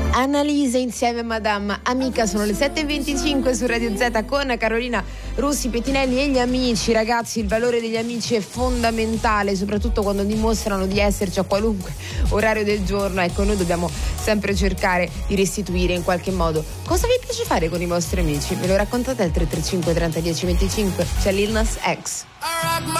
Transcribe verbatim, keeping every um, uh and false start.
Annalisa insieme a Madame Amica, sono le sette e venticinque su Radio Z con Carolina Rossi Pettinelli e gli amici. Ragazzi, il valore degli amici è fondamentale, soprattutto quando dimostrano di esserci a qualunque orario del giorno. Ecco, noi dobbiamo sempre cercare di restituire in qualche modo. Cosa vi piace fare con i vostri amici? Me lo raccontate al tre tre cinque trenta dieci venticinque. C'è Lil Nas X.